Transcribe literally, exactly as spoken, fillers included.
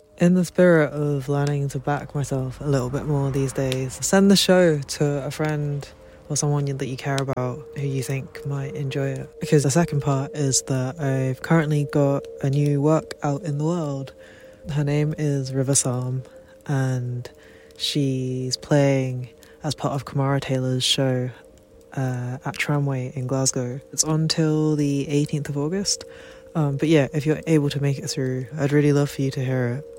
In the spirit of learning to back myself a little bit more these days, send the show to a friend or someone that you care about who you think might enjoy it. Because the second part is that I've currently got a new work out in the world. Her name is River Psalm, and she's playing as part of Kamara Taylor's show uh, at Tramway in Glasgow. It's on till the eighteenth of August. Um, but yeah, if you're able to make it through, I'd really love for you to hear it.